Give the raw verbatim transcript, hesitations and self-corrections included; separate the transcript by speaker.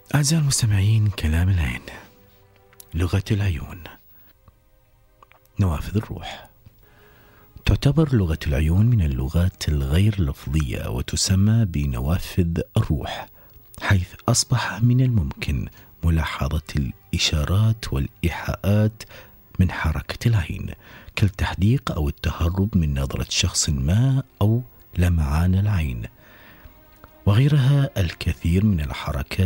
Speaker 1: أعزائي المستمعين، كلام العين، لغة العيون، نوافذ الروح. تعتبر لغة العيون من اللغات الغير لفظية وتسمى بنوافذ الروح، حيث أصبح من الممكن ملاحظة الإشارات والإيحاءات من حركة العين، كالتحديق أو التهرب من نظرة شخص ما أو لمعان العين، وغيرها الكثير من الحركات